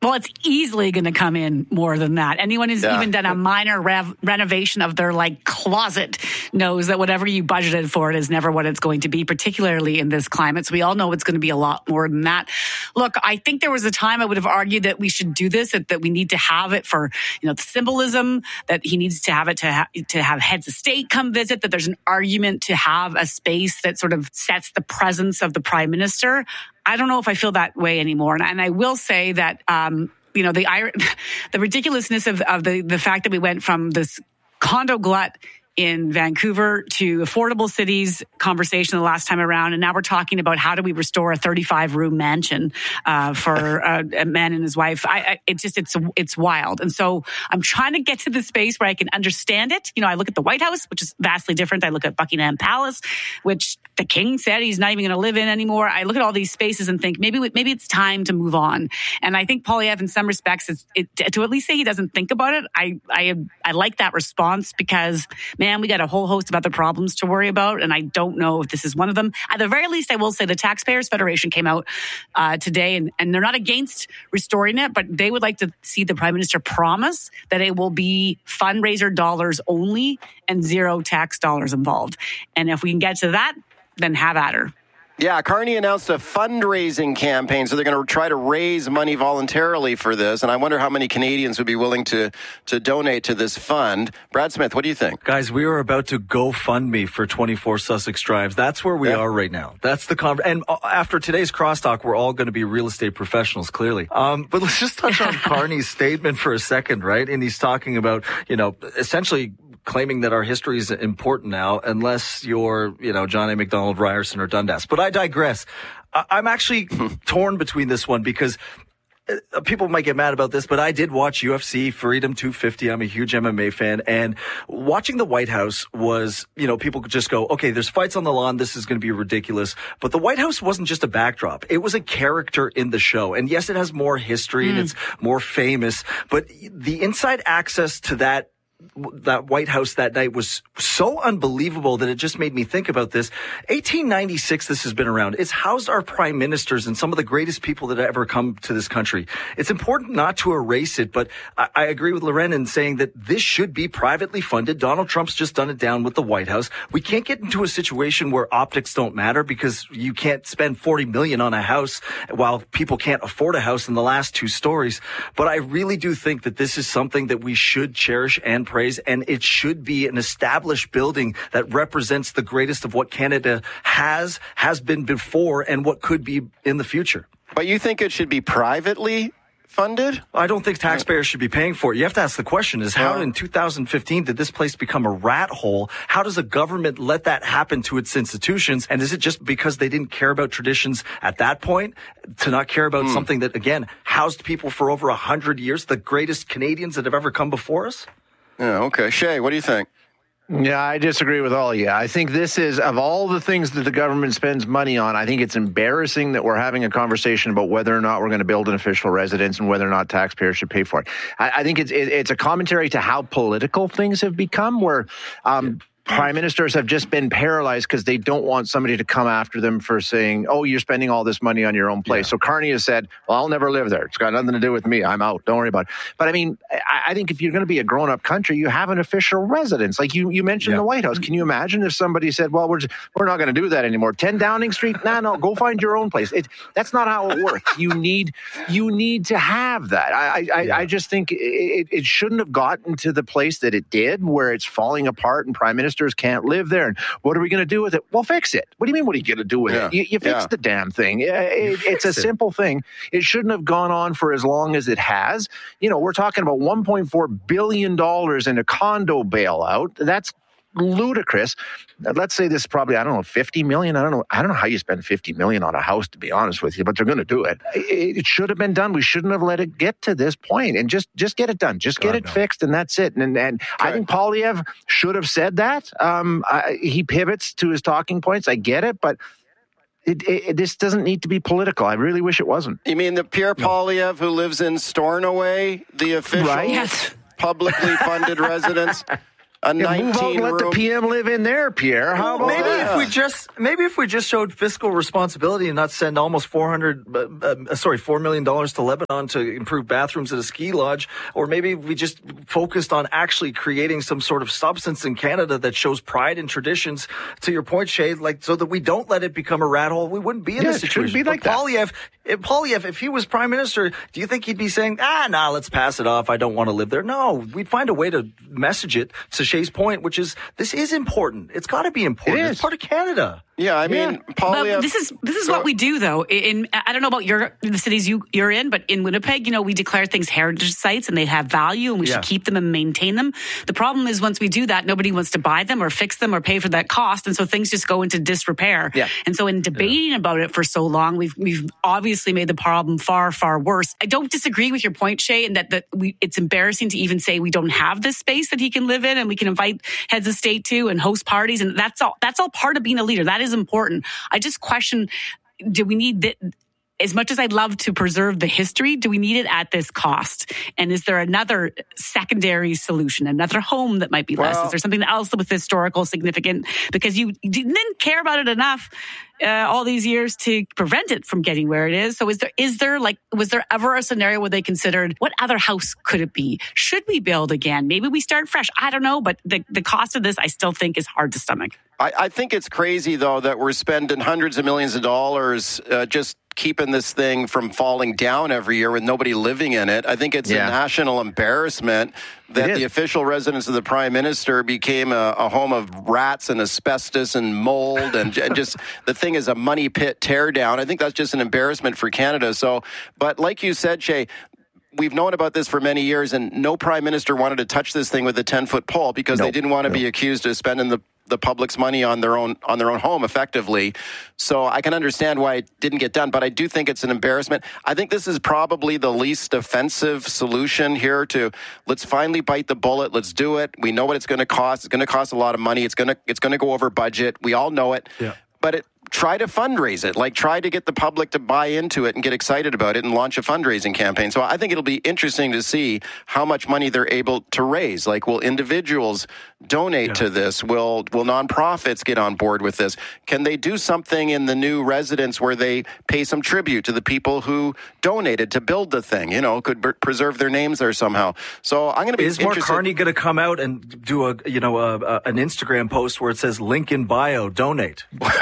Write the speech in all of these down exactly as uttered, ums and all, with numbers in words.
Well, it's easily going to come in more than that. Anyone who's yeah. even done a minor rev- renovation of their like closet knows that whatever you budgeted for it is never what it's going to be, particularly in this climate. So we all know it's going to be a lot more than that. Look, I think there was a time I would have argued that we should do this, that, that we need to have it for, you know, the symbolism, that he needs to have it to, ha- to have heads of state come visit, that there's an argument to have a space that sort of sets the presence of the prime minister. I don't know if I feel that way anymore. And, and I will say that, um, you know, the the ridiculousness of, of the, the fact that we went from this condo glut in Vancouver to affordable cities conversation the last time around. And now we're talking about how do we restore a thirty-five room mansion uh, for uh, a man and his wife. I, I, it just, it's, it's wild. And so I'm trying to get to the space where I can understand it. You know, I look at the White House, which is vastly different. I look at Buckingham Palace, which the king said he's not even going to live in anymore. I look at all these spaces and think maybe, maybe it's time to move on. And I think Poilievre, in some respects, is it, to at least say he doesn't think about it. I, I, I like that response because, man, we got a whole host of other problems to worry about, and I don't know if this is one of them. At the very least, I will say the Taxpayers Federation came out uh, today, and, and they're not against restoring it, but they would like to see the Prime Minister promise that it will be fundraiser dollars only and zero tax dollars involved. And if we can get to that, then have at her. Yeah, Carney announced a fundraising campaign, so they're going to try to raise money voluntarily for this, and I wonder how many Canadians would be willing to, to donate to this fund. Brad Smith, what do you think? Guys, we are about to GoFundMe for twenty-four Sussex Drives. That's where we yeah. are right now. That's the con- And after today's crosstalk, we're all going to be real estate professionals, clearly. Um, but let's just touch on Carney's statement for a second, right? And he's talking about, you know, essentially claiming that our history is important now, unless you're, you know, John A. Macdonald, Ryerson, or Dundas. But I digress. I- I'm actually torn between this one because uh, people might get mad about this, but I did watch U F C Freedom two fifty. I'm a huge M M A fan, and watching the White House was, you know, people could just go, okay, there's fights on the lawn. This is going to be ridiculous. But the White House wasn't just a backdrop. It was a character in the show. And yes, it has more history mm. and it's more famous, but the inside access to that that White House that night was so unbelievable that it just made me think about this. eighteen ninety-six, this has been around. It's housed our prime ministers and some of the greatest people that have ever come to this country. It's important not to erase it, but I, I agree with Loren in saying that this should be privately funded. Donald Trump's just done it down with the White House. We can't get into a situation where optics don't matter because you can't spend forty million dollars on a house while people can't afford a house in the last two stories. But I really do think that this is something that we should cherish and praise, and it should be an established building that represents the greatest of what Canada has, has been before, and what could be in the future. But you think it should be privately funded? I don't think taxpayers should be paying for it. You have to ask the question is how in two thousand fifteen did this place become a rat hole? How does a government let that happen to its institutions? And is it just because they didn't care about traditions at that point to not care about mm. something that, again, housed people for over a hundred years, the greatest Canadians that have ever come before us? Yeah, okay. Shay, what do you think? Yeah, I disagree with all of you. I think this is, of all the things that the government spends money on, I think it's embarrassing that we're having a conversation about whether or not we're going to build an official residence and whether or not taxpayers should pay for it. I, I think it's it, it's a commentary to how political things have become, where um, yeah. prime ministers have just been paralyzed because they don't want somebody to come after them for saying, oh, you're spending all this money on your own place. Yeah. So Carney has said, well, I'll never live there. It's got nothing to do with me. I'm out. Don't worry about it. But I mean, I, I think if you're going to be a grown-up country, you have an official residence. Like you, you mentioned yeah. the White House. Can you imagine if somebody said, well, we're just, we're not going to do that anymore. ten Downing Street? No, no, go find your own place. It, that's not how it works. You need you need to have that. I, I, yeah. I just think it, it shouldn't have gotten to the place that it did, where it's falling apart and prime ministers can't live there. And what are we going to do with it? Well, fix it. What do you mean, what are you going to do with yeah. it? You, you fix yeah. the damn thing. It, it, it's a it. simple thing. It shouldn't have gone on for as long as it has. You know, we're talking about one point four billion dollars in a condo bailout. That's ludicrous. Let's say this is probably, I don't know, fifty million. I don't know. I don't know how you spend fifty million on a house, to be honest with you, but they're going to do it. It, it should have been done. We shouldn't have let it get to this point, and just, just get it done. Just God, get it no. fixed, and that's it. And, and I think Poilievre should have said that. Um, I, he pivots to his talking points. I get it, but It, it, this doesn't need to be political. I really wish it wasn't. You mean the Pierre Poilievre who lives in Stornoway, the official right? yes. publicly funded residence? a yeah, nineteen move out and let room. the P M live in there, Pierre. How about maybe that? if we just maybe if we just showed fiscal responsibility and not send almost four hundred, uh, uh, sorry, four million dollars to Lebanon to improve bathrooms at a ski lodge, or maybe we just focused on actually creating some sort of substance in Canada that shows pride and traditions. To your point, Shay, like so that we don't let it become a rat hole, we wouldn't be in yeah, this situation. It shouldn't be like but Poilievre, if Poilievre, if he was prime minister, do you think he'd be saying, ah, nah, let's pass it off. I don't want to live there. No, we'd find a way to message it to Shay's point, which is this is important. It's got to be important. It is. It's part of Canada. Yeah, I mean, Yeah. Poilievre. But this is this is what we do, though. In I don't know about your the cities you you're in, but in Winnipeg, you know, we declare things heritage sites and they have value, and we Yeah. should keep them and maintain them. The problem is once we do that, nobody wants to buy them or fix them or pay for that cost, and so things just go into disrepair. Yeah. And so, in debating yeah. about it for so long, we've we've obviously made the problem far far worse. I don't disagree with your point, Shay, and that that we it's embarrassing to even say we don't have this space that he can live in and we can invite heads of state to and host parties, and that's all. That's all part of being a leader. That is important. I just question, do we need that? As much as I'd love to preserve the history, do we need it at this cost? And is there another secondary solution, another home that might be less? Well, is there something else with historical significant? Because you didn't care about it enough uh, all these years to prevent it from getting where it is. So is there, is there like, was there ever a scenario where they considered what other house could it be? Should we build again? Maybe we start fresh. I don't know. But the, the cost of this, I still think is hard to stomach. I, I think it's crazy, though, that we're spending hundreds of millions of dollars uh, just keeping this thing from falling down every year with nobody living in it. I think it's yeah. a national embarrassment that the official residence of the prime minister became a, a home of rats and asbestos and mold and, and just the thing is a money pit teardown. I think that's just an embarrassment for Canada. So, but like you said, Shay, we've known about this for many years, and no prime minister wanted to touch this thing with a ten-foot pole because nope. they didn't want to nope. be accused of spending the the public's money on their own on their own home effectively. So I can understand why it didn't get done, but I do think it's an embarrassment. I think this is probably the least offensive solution here to let's finally bite the bullet. Let's do it. We know what it's going to cost. It's going to cost a lot of money. It's going to it's going to go over budget. We all know it. Yeah. But it try to fundraise it, like try to get the public to buy into it and get excited about it and launch a fundraising campaign. So I think it'll be interesting to see how much money they're able to raise. Like, will individuals donate yeah. to this? Will will nonprofits get on board with this? Can they do something in the new residence where they pay some tribute to the people who donated to build the thing? You know, could b- preserve their names there somehow. So I'm going to be Is interested. Mark Carney going to come out and do a you know a, a, an Instagram post where it says link in bio, donate?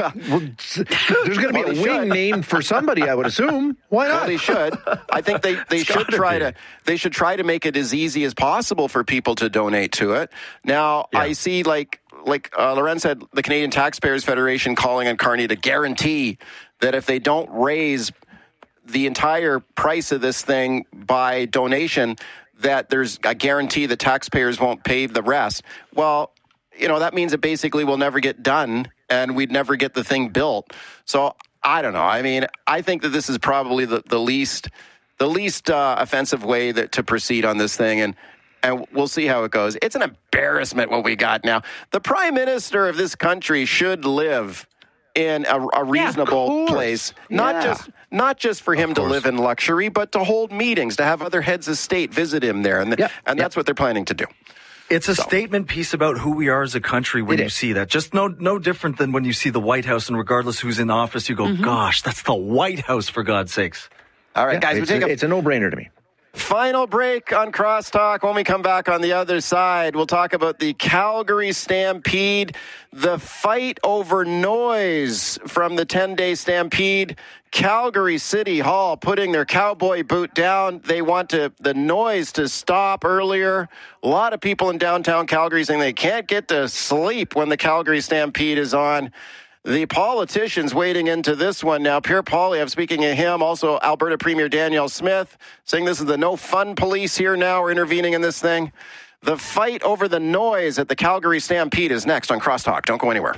There's going to be Well, a they wing should. named for somebody, I would assume. Why not? Well, they should. I think they, they It's should gotta try be. to they should try to make it as easy as possible for people to donate to it. Now, Yeah. I see like like uh, Loren said, the Canadian Taxpayers Federation calling on Carney to guarantee that if they don't raise the entire price of this thing by donation, that there's a guarantee that taxpayers won't pay the rest. Well, you know, that means it basically will never get done and we'd never get the thing built. So I don't know. I mean, I think that this is probably the, the least the least uh, offensive way that to proceed on this thing, and and we'll see how it goes. It's an embarrassment what we got now. The prime minister of this country should live in a, a reasonable course. place, not Yeah. just not just for him to live in luxury, but to hold meetings, to have other heads of state visit him there, and Yep. and that's Yep. what they're planning to do. It's a So. statement piece about who we are as a country when It you is. see that. Just no no different than when you see the White House, and regardless who's in office, you go, Mm-hmm. gosh, that's the White House, for God's sakes. All right, Yeah, guys, we it's, take a, a it's a no-brainer to me. final break on Crosstalk. When we come back on the other side, we'll talk about the Calgary Stampede, the fight over noise from the ten-day Stampede. Calgary City Hall putting their cowboy boot down. They want to the noise to stop earlier. A lot of people in downtown Calgary saying they can't get to sleep when the Calgary Stampede is on. The politicians wading into this one now. Pierre Poilievre, speaking of him, also Alberta Premier Danielle Smith, saying this is the no fun police here now. We're intervening in this thing. The fight over the noise at the Calgary Stampede is next on Crosstalk. Don't go anywhere.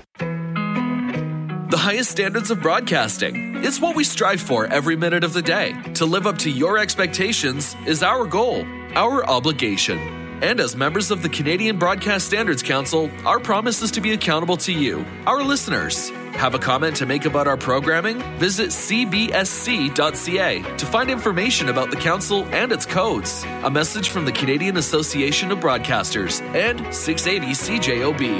The highest standards of broadcasting. It's what we strive for every minute of the day. To live up to your expectations is our goal, our obligation. And as members of the Canadian Broadcast Standards Council, our promise is to be accountable to you, our listeners. Have a comment to make about our programming? Visit c b s c dot c a to find information about the council and its codes. A message from the Canadian Association of Broadcasters and six eighty C J O B.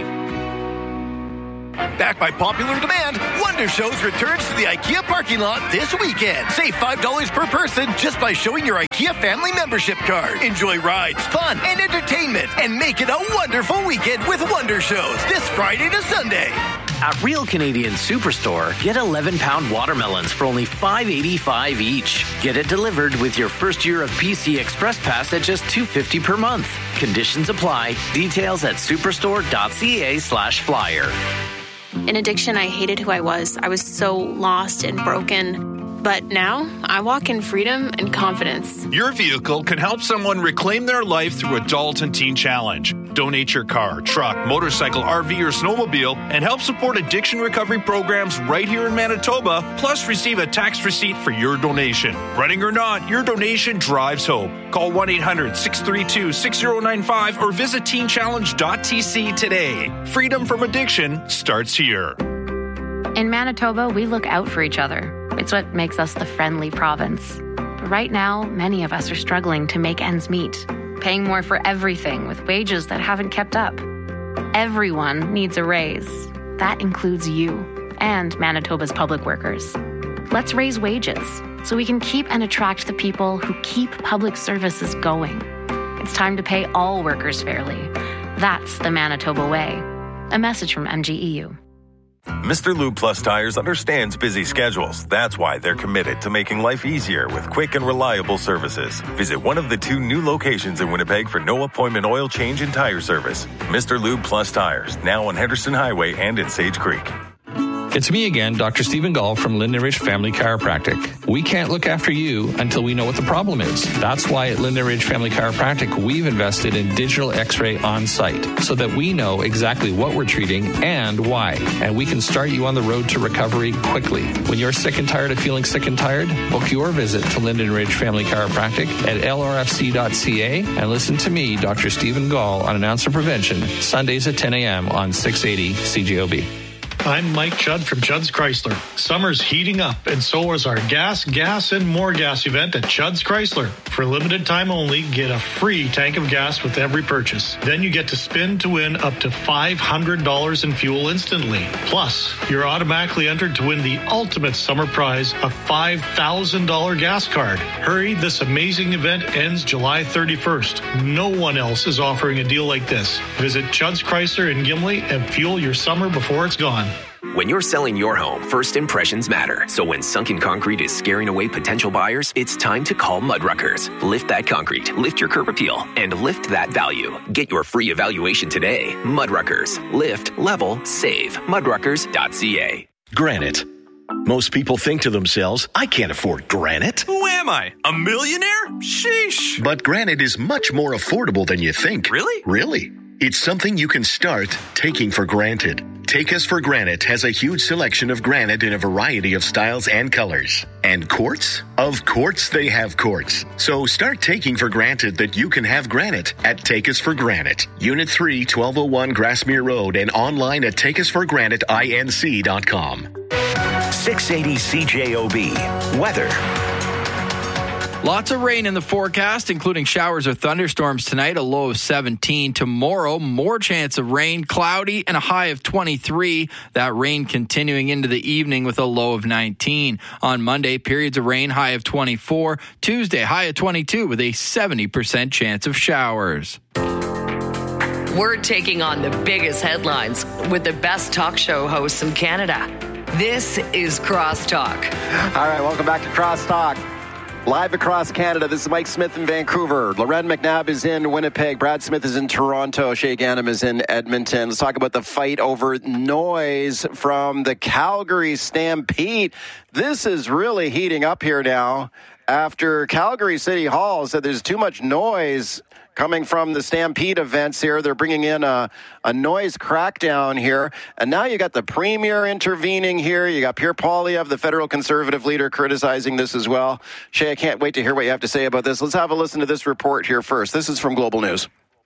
Backed by popular demand, Wonder Shows returns to the IKEA parking lot this weekend. Save five dollars per person just by showing your IKEA family membership card. Enjoy rides, fun, and entertainment, and make it a wonderful weekend with Wonder Shows this Friday to Sunday. At Real Canadian Superstore, get eleven pound watermelons for only five eighty-five each. Get it delivered with your first year of P C Express Pass at just two fifty per month. Conditions apply. Details at superstore.ca slash flyer. In addiction, I hated who I was. I was so lost and broken. But now, I walk in freedom and confidence. Your vehicle can help someone reclaim their life through Adult and Teen Challenge. Donate your car, truck, motorcycle, R V, or snowmobile and help support addiction recovery programs right here in Manitoba, plus receive a tax receipt for your donation. Running or not, your donation drives hope. Call one eight hundred six three two six zero nine five or visit teen challenge dot t c today. Freedom from addiction starts here. In Manitoba, we look out for each other. It's what makes us the friendly province. But right now, many of us are struggling to make ends meet, paying more for everything with wages that haven't kept up. Everyone needs a raise. That includes you and Manitoba's public workers. Let's raise wages so we can keep and attract the people who keep public services going. It's time to pay all workers fairly. That's the Manitoba way. A message from M G E U. Mister Lube Plus Tires understands busy schedules. That's why they're committed to making life easier with quick and reliable services. Visit one of the two new locations in Winnipeg for no appointment oil change and tire service. Mister Lube Plus Tires, now on Henderson Highway and in Sage Creek. It's me again, Doctor Stephen Gall from Linden Ridge Family Chiropractic. We can't look after you until we know what the problem is. That's why at Linden Ridge Family Chiropractic, we've invested in digital x-ray on site so that we know exactly what we're treating and why. And we can start you on the road to recovery quickly. When you're sick and tired of feeling sick and tired, book your visit to Linden Ridge Family Chiropractic at L R F C dot C A and listen to me, Doctor Stephen Gall, on Announcer Prevention, Sundays at ten a.m. on six eighty C J O B. I'm Mike Judd from Judd's Chrysler. Summer's heating up, and so is our gas, gas, and more gas event at Judd's Chrysler. For a limited time only, get a free tank of gas with every purchase. Then you get to spin to win up to five hundred dollars in fuel instantly. Plus, you're automatically entered to win the ultimate summer prize, a five thousand dollars gas card. Hurry, this amazing event ends July thirty-first. No one else is offering a deal like this. Visit Judd's Chrysler in Gimli and fuel your summer before it's gone. When you're selling your home, first impressions matter. So when sunken concrete is scaring away potential buyers, it's time to call Mudruckers. Lift that concrete, lift your curb appeal, and lift that value. Get your free evaluation today. Mudruckers. Lift, level, save. Mudruckers dot c a. Granite. Most people think to themselves, I can't afford granite. Who am I? A millionaire? Sheesh. But granite is much more affordable than you think. Really? Really. It's something you can start taking for granted. Take Us for Granite has a huge selection of granite in a variety of styles and colors. And quartz? Of course they have quartz. So start taking for granted that you can have granite at Take Us for Granite. Unit three, twelve oh one Grassmere Road, and online at take us for granite inc dot com. six eighty C J O B. Weather. Lots of rain in the forecast, including showers or thunderstorms tonight, a low of seventeen. Tomorrow, more chance of rain, cloudy, and a high of twenty-three. That rain continuing into the evening with a low of nineteen. On Monday, periods of rain, high of twenty-four. Tuesday, high of twenty-two with a seventy percent chance of showers. We're taking on the biggest headlines with the best talk show hosts in Canada. This is Crosstalk. All right, welcome back to Crosstalk. Live across Canada, this is Mike Smith in Vancouver. Loren McNabb is in Winnipeg. Brad Smith is in Toronto. Shay Ganem is in Edmonton. Let's talk about the fight over noise from the Calgary Stampede. This is really heating up here now after Calgary City Hall said there's too much noise coming from the Stampede events here. They're bringing in a, a noise crackdown here. And now you got the Premier intervening here. You got Pierre Poilievre, the federal conservative leader, criticizing this as well. Shay, I can't wait to hear what you have to say about this. Let's have a listen to this report here first. This is from Global News.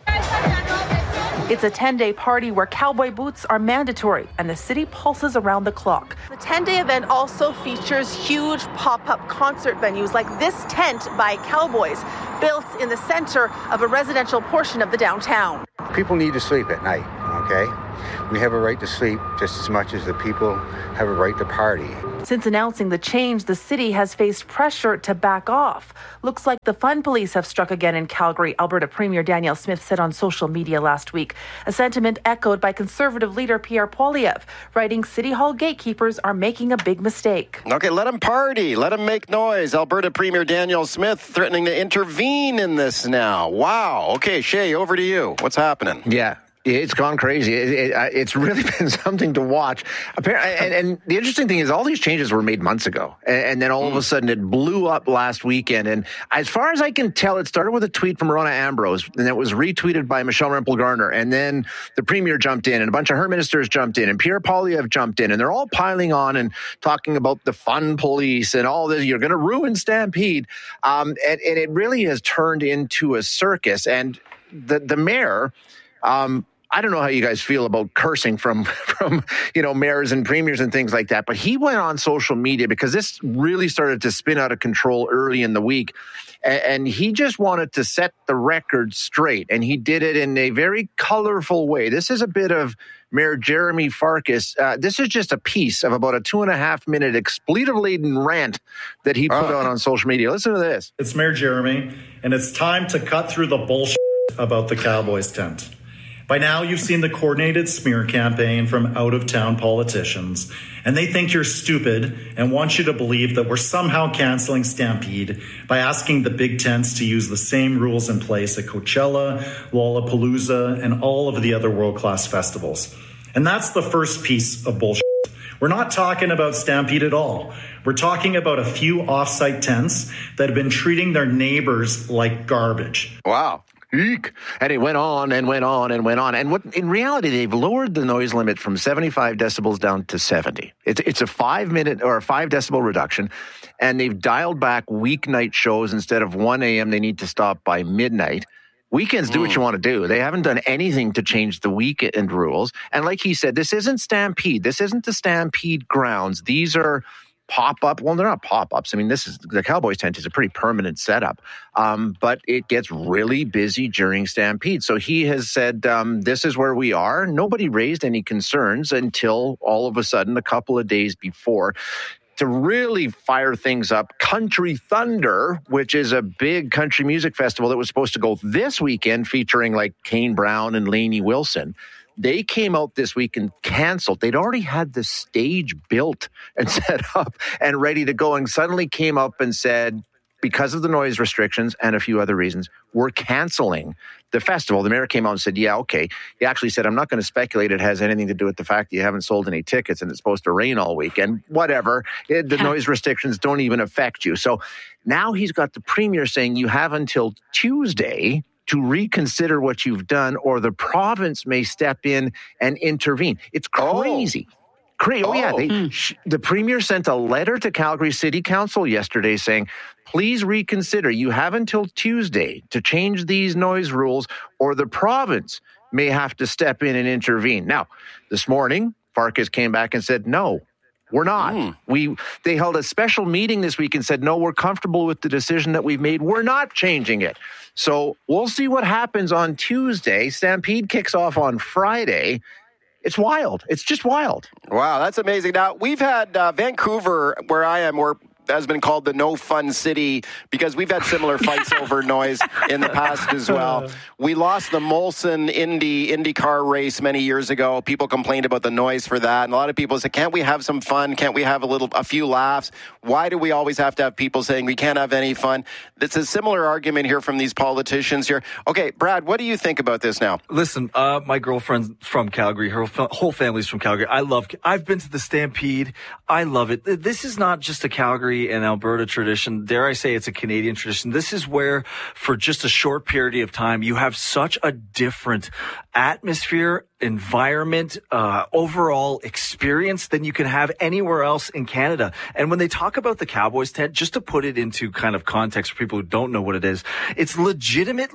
It's a ten-day party where cowboy boots are mandatory and the city pulses around the clock. The ten-day event also features huge pop-up concert venues like this tent by Cowboys, built in the center of a residential portion of the downtown. People need to sleep at night, okay? We have a right to sleep just as much as the people have a right to party. Since announcing the change, the city has faced pressure to back off. Looks like the fun police have struck again in Calgary, Alberta Premier Danielle Smith said on social media last week, a sentiment echoed by Conservative leader Pierre Poilievre, writing City Hall gatekeepers are making a big mistake. Okay, let them party. Let them make noise. Alberta Premier Danielle Smith threatening to intervene in this now. Wow. Okay, Shay, over to you. What's happening? Yeah. It's gone crazy. It, it, uh, it's really been something to watch. Apparently, and, and the interesting thing is all these changes were made months ago. And, and then all mm. of a sudden it blew up last weekend. And as far as I can tell, it started with a tweet from Rona Ambrose, and it was retweeted by Michelle Rempel-Garner. And then the premier jumped in, and a bunch of her ministers jumped in, and Pierre Poilievre jumped in. And they're all piling on and talking about the fun police and all this. You're going to ruin Stampede. Um, and, and it really has turned into a circus. And the, the mayor... Um, I don't know how you guys feel about cursing from, from, you know, mayors and premiers and things like that, but he went on social media because this really started to spin out of control early in the week. And, and he just wanted to set the record straight. And he did it in a very colorful way. This is a bit of Mayor Jeremy Farkas. Uh, this is just a piece of about a two and a half minute expletive-laden rant that he put uh. out on social media. Listen to this. It's Mayor Jeremy, and it's time to cut through the bullshit about the Cowboys tent. By now, you've seen the coordinated smear campaign from out-of-town politicians, and they think you're stupid and want you to believe that we're somehow canceling Stampede by asking the big tents to use the same rules in place at Coachella, Lollapalooza, and all of the other world-class festivals. And that's the first piece of bullshit. We're not talking about Stampede at all. We're talking about a few off-site tents that have been treating their neighbors like garbage. Wow. Eek. And it went on and went on and went on. And what in reality, they've lowered the noise limit from seventy-five decibels down to seventy. It's it's a five minute or a five decibel reduction. And they've dialed back weeknight shows. Instead of one a.m., they need to stop by midnight. Weekends, do what you want to do. They haven't done anything to change the weekend rules. And like he said, this isn't Stampede. This isn't the Stampede grounds. These are pop-up. Well, they're not pop-ups. I mean, this is the Cowboys tent is a pretty permanent setup, um, but it gets really busy during Stampede. So he has said, um, this is where we are. Nobody raised any concerns until all of a sudden, a couple of days before, to really fire things up, Country Thunder, which is a big country music festival that was supposed to go this weekend featuring like Kane Brown and Lainey Wilson. They came out this week and canceled. They'd already had the stage built and set up and ready to go, and suddenly came up and said, because of the noise restrictions and a few other reasons, we're canceling the festival. The mayor came out and said, yeah, okay. He actually said, I'm not going to speculate it has anything to do with the fact that you haven't sold any tickets and it's supposed to rain all weekend. Whatever. It, the noise restrictions don't even affect you. So now he's got the premier saying you have until Tuesday to reconsider what you've done, or the province may step in and intervene. It's crazy. Oh. Crazy. Oh, yeah. They, mm. sh- the premier sent a letter to Calgary City Council yesterday saying, please reconsider. You have until Tuesday to change these noise rules, or the province may have to step in and intervene. Now, this morning, Farkas came back and said, no, we're not. Mm. We They held a special meeting this week and said, no, we're comfortable with the decision that we've made. We're not changing it. So we'll see what happens on Tuesday. Stampede kicks off on Friday. It's wild. It's just wild. Wow, that's amazing. Now, we've had uh, Vancouver, where I am, where has been called the no fun city because we've had similar fights over noise in the past as well. We lost the Molson Indy IndyCar race many years ago. People complained about the noise for that, and a lot of people said, can't we have some fun? Can't we have a little, a few laughs? Why do we always have to have people saying we can't have any fun? It's a similar argument here from these politicians here. Okay, Brad, what do you think about this now? Listen, uh, my girlfriend's from Calgary. Her whole family's from Calgary. I love, I've been to the Stampede. I love it. This is not just a Calgary and Alberta tradition. Dare I say it's a Canadian tradition. This is where, for just a short period of time, you have such a different atmosphere, environment, uh, overall experience than you can have anywhere else in Canada. And when they talk about the Cowboys tent, just to put it into kind of context for people who don't know what it is, it's legitimately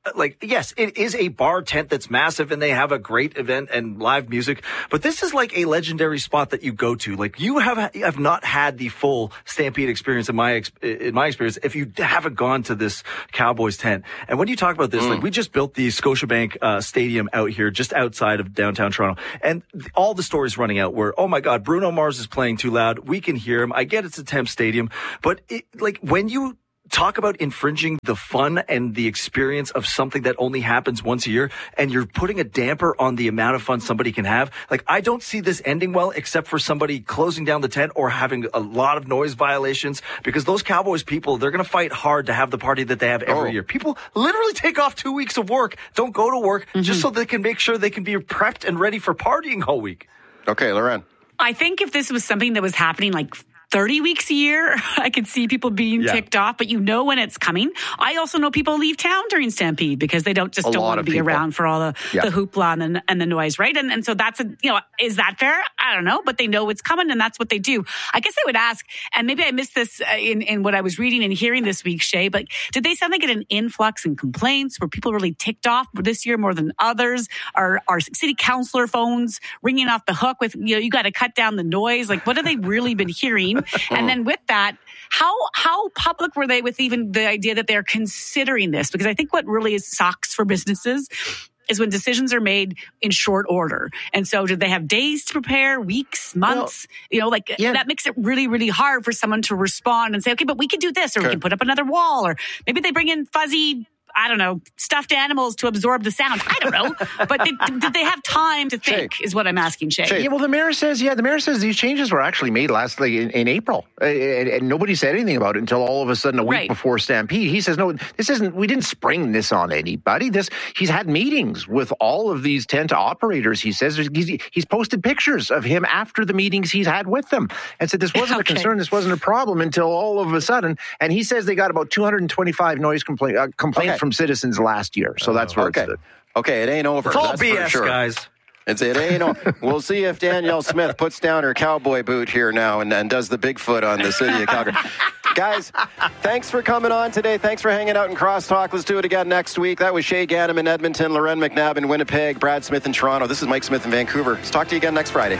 like, yes, it is a bar tent that's massive and they have a great event and live music, but this is like a legendary spot that you go to. Like, you have have not had the full Stampede experience in my in my experience if you haven't gone to this Cowboys tent. And when you talk about this, mm. like, we just built the Scotiabank uh, Stadium out here just outside of downtown Toronto, and all the stories running out were, oh my God, Bruno Mars is playing too loud. We can hear him. I get it's a temp stadium, but it, like, when you talk about infringing the fun and the experience of something that only happens once a year, and you're putting a damper on the amount of fun somebody can have. Like, I don't see this ending well, except for somebody closing down the tent or having a lot of noise violations, because those Cowboys people, they're going to fight hard to have the party that they have every oh. year. People literally take off two weeks of work, don't go to work, mm-hmm. just so they can make sure they can be prepped and ready for partying all week. Okay, Lauren. I think if this was something that was happening like thirty weeks a year, I could see people being yeah. ticked off, but you know when it's coming. I also know people leave town during Stampede because they don't just a don't want to be people. around for all the, yeah. the hoopla and the, and the noise, right? And and so that's, a you know, is that fair? I don't know, but they know it's coming and that's what they do. I guess I would ask, and maybe I missed this in, in what I was reading and hearing this week, Shay, but did they suddenly get an influx in complaints? Were people really ticked off this year more than others? Are, are city councilor phones ringing off the hook with, you know, you got to cut down the noise? Like, what have they really been hearing? And then with that, how how public were they with even the idea that they're considering this? Because I think what really is sucks for businesses is when decisions are made in short order. And so did they have days to prepare, weeks, months? Well, you know, like yeah. that makes it really, really hard for someone to respond and say, okay, but we can do this, or okay. we can put up another wall, or maybe they bring in fuzzy, I don't know, stuffed animals to absorb the sound. I don't know. But they, did they have time to think Shay. is what I'm asking, Shay. Shay. Yeah, well, the mayor says, yeah, the mayor says these changes were actually made last, like, in, in April. Uh, and, and nobody said anything about it until all of a sudden a week right. before Stampede. He says, no, this isn't, we didn't spring this on anybody. This, he's had meetings with all of these tent operators. He says he's, he's posted pictures of him after the meetings he's had with them and said this wasn't okay. a concern, this wasn't a problem until all of a sudden. And he says they got about two hundred twenty-five noise compla- uh, complaints okay. from citizens last year. So that's where okay. it's Okay, it ain't over. It's all that's B S, sure. guys. It's, it ain't over. We'll see if Danielle Smith puts down her cowboy boot here now and, and does the Bigfoot on the city of Calgary. Guys, thanks for coming on today. Thanks for hanging out in Crosstalk. Let's do it again next week. That was Shay Ganem in Edmonton, Loren McNabb in Winnipeg, Brad Smith in Toronto. This is Mike Smith in Vancouver. Let's talk to you again next Friday.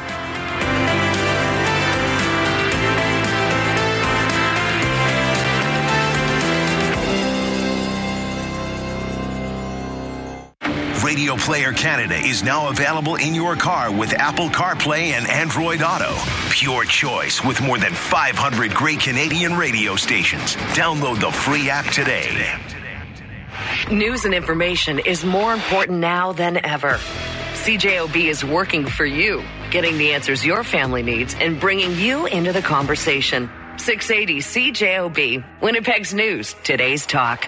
Radio Player Canada is now available in your car with Apple CarPlay and Android Auto. Pure choice with more than five hundred great Canadian radio stations. Download the free app today. News and information is more important now than ever. C J O B is working for you, getting the answers your family needs and bringing you into the conversation. six eighty C J O B, Winnipeg's News, today's talk.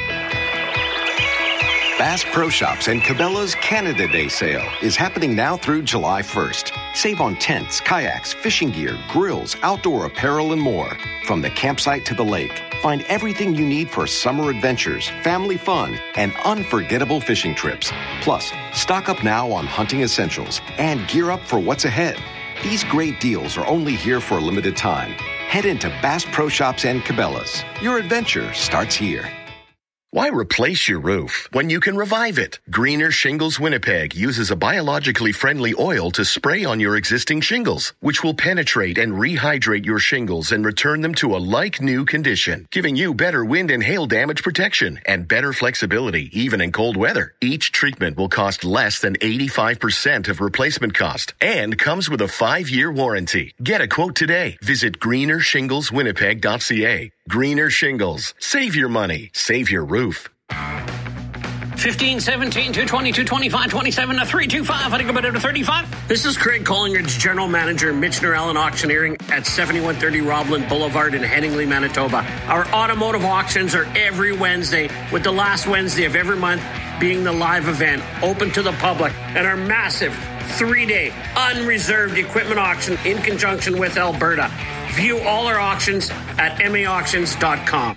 Bass Pro Shops and Cabela's Canada Day sale is happening now through July first. Save on tents, kayaks, fishing gear, grills, outdoor apparel, and more. From the campsite to the lake, find everything you need for summer adventures, family fun, and unforgettable fishing trips. Plus, stock up now on hunting essentials and gear up for what's ahead. These great deals are only here for a limited time. Head into Bass Pro Shops and Cabela's. Your adventure starts here. Why replace your roof when you can revive it? Greener Shingles Winnipeg uses a biologically friendly oil to spray on your existing shingles, which will penetrate and rehydrate your shingles and return them to a like-new condition, giving you better wind and hail damage protection and better flexibility, even in cold weather. Each treatment will cost less than eighty-five percent of replacement cost and comes with a five-year warranty. Get a quote today. Visit greener shingles winnipeg dot c a. Greener Shingles. Save your money. Save your roof. fifteen, seventeen, two twenty, two twenty-five, twenty-seven to three twenty-five. I think about it to thirty-five. This is Craig Collingridge, General Manager, Michener Allen Auctioneering at seventy-one thirty Roblin Boulevard in Headingley, Manitoba. Our automotive auctions are every Wednesday, with the last Wednesday of every month being the live event, open to the public, and our massive three-day unreserved equipment auction in conjunction with Alberta. View all our auctions at m a auctions dot com.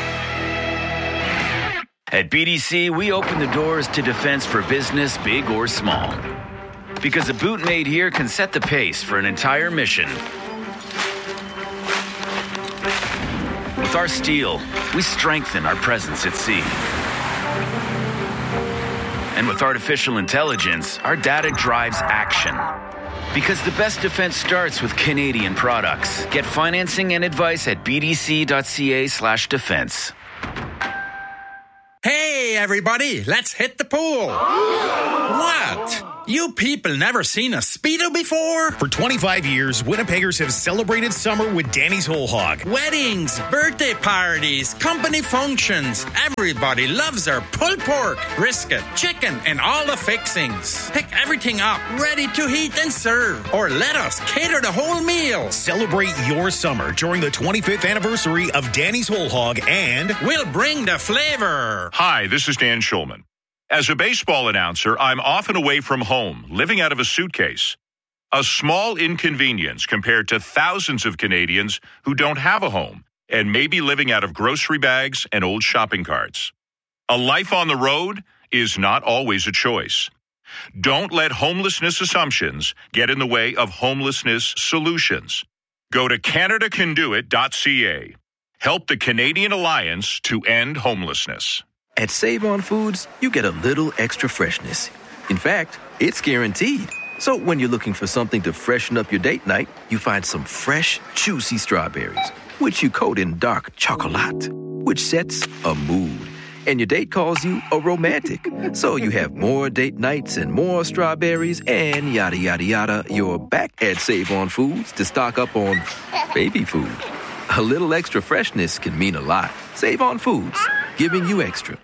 At B D C, we open the doors to defense for business, big or small. Because a boot made here can set the pace for an entire mission. With our steel, we strengthen our presence at sea. And with artificial intelligence, our data drives action. Because the best defense starts with Canadian products. Get financing and advice at bdc.ca slash defense. Hey, everybody, let's hit the pool. What? You people never seen a Speedo before? For twenty-five years, Winnipeggers have celebrated summer with Danny's Whole Hog. Weddings, birthday parties, company functions. Everybody loves our pulled pork, brisket, chicken, and all the fixings. Pick everything up, ready to heat and serve. Or let us cater the whole meal. Celebrate your summer during the twenty-fifth anniversary of Danny's Whole Hog, and we'll bring the flavor. Hi, this is Dan Schulman. As a baseball announcer, I'm often away from home, living out of a suitcase. A small inconvenience compared to thousands of Canadians who don't have a home and may be living out of grocery bags and old shopping carts. A life on the road is not always a choice. Don't let homelessness assumptions get in the way of homelessness solutions. Go to canada can do it dot c a. Help the Canadian Alliance to end homelessness. At Save On Foods, you get a little extra freshness. In fact, it's guaranteed. So when you're looking for something to freshen up your date night, you find some fresh, juicy strawberries, which you coat in dark chocolate, which sets a mood. And your date calls you a romantic. So you have more date nights and more strawberries and yada, yada, yada. You're back at Save On Foods to stock up on baby food. A little extra freshness can mean a lot. Save On Foods, giving you extra.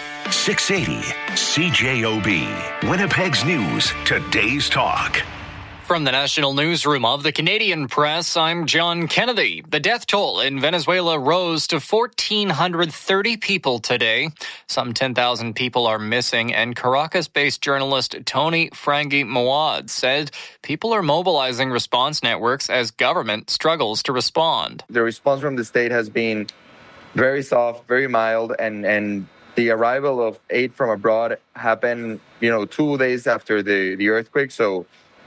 six eighty C J O B, Winnipeg's News, today's talk. From the National Newsroom of the Canadian Press, I'm John Kennedy. The death toll in Venezuela rose to one thousand four hundred thirty people today. Some ten thousand people are missing, and Caracas-based journalist Tony Frangi Mawad said people are mobilizing response networks as government struggles to respond. The response from the state has been very soft, very mild, and, and the arrival of aid from abroad happened, you know, two days after the, the earthquake. So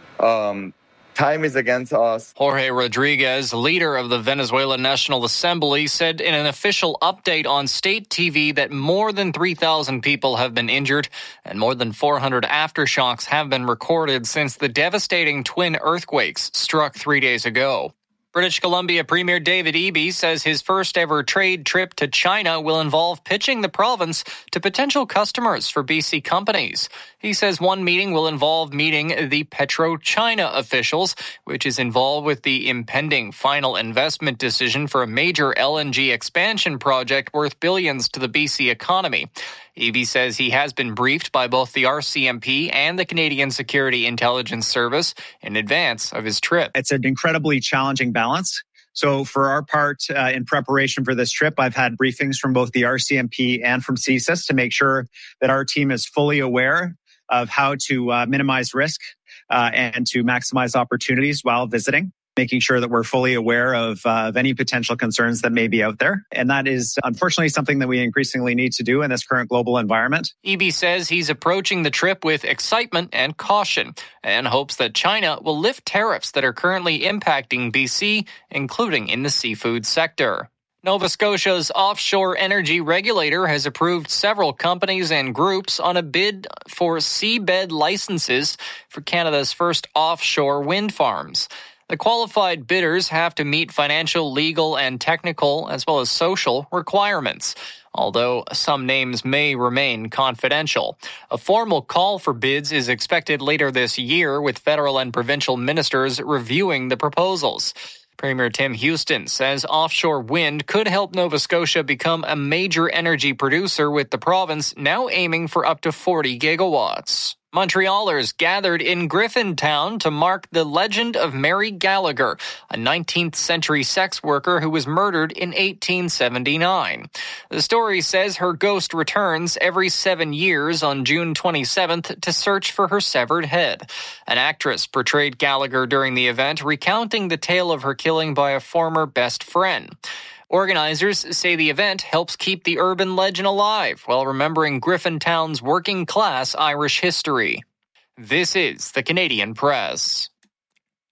um, time is against us. Jorge Rodriguez, leader of the Venezuelan National Assembly, said in an official update on state T V that more than three thousand people have been injured and more than four hundred aftershocks have been recorded since the devastating twin earthquakes struck three days ago. British Columbia Premier David Eby says his first ever trade trip to China will involve pitching the province to potential customers for B C companies. He says one meeting will involve meeting the PetroChina officials, which is involved with the impending final investment decision for a major L N G expansion project worth billions to the B C economy. Eby says he has been briefed by both the R C M P and the Canadian Security Intelligence Service in advance of his trip. It's an incredibly challenging balance. So for our part, uh, in preparation for this trip, I've had briefings from both the R C M P and from C S I S to make sure that our team is fully aware of how to uh, minimize risk uh, and to maximize opportunities while visiting, making sure that we're fully aware of, uh, of any potential concerns that may be out there. And that is unfortunately something that we increasingly need to do in this current global environment. Eby says he's approaching the trip with excitement and caution and hopes that China will lift tariffs that are currently impacting B C, including in the seafood sector. Nova Scotia's offshore energy regulator has approved several companies and groups on a bid for seabed licenses for Canada's first offshore wind farms. The qualified bidders have to meet financial, legal, and technical, as well as social requirements, although some names may remain confidential. A formal call for bids is expected later this year, with federal and provincial ministers reviewing the proposals. Premier Tim Houston says offshore wind could help Nova Scotia become a major energy producer, with the province now aiming for up to forty gigawatts. Montrealers gathered in Griffintown to mark the legend of Mary Gallagher, a nineteenth century sex worker who was murdered in eighteen seventy-nine. The story says her ghost returns every seven years on June twenty-seventh to search for her severed head. An actress portrayed Gallagher during the event, recounting the tale of her killing by a former best friend. Organizers say the event helps keep the urban legend alive while remembering Griffintown's working-class Irish history. This is the Canadian Press.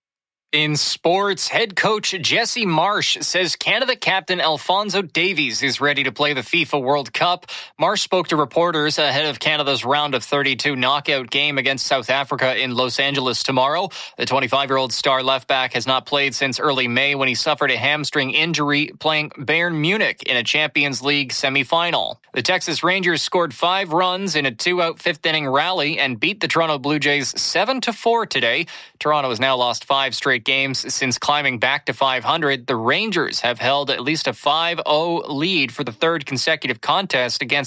In sports, head coach Jesse Marsh says Canada captain Alphonso Davies is ready to play the FIFA World Cup. Marsh spoke to reporters ahead of Canada's round of thirty-two knockout game against South Africa in Los Angeles tomorrow. The twenty-five-year-old star left-back has not played since early May when he suffered a hamstring injury playing Bayern Munich in a Champions League semifinal. The Texas Rangers scored five runs in a two-out fifth-inning rally and beat the Toronto Blue Jays seven to four today. Toronto has now lost five straight games since climbing back to five hundred. The Rangers have held at least a five oh lead for the third consecutive contest against